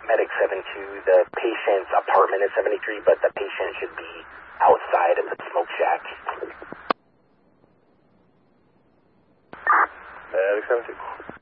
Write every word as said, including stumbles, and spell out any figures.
Medic seven two, the patient's apartment is seventy-three, but the patient should be outside of the smoke shack. Medic seven two.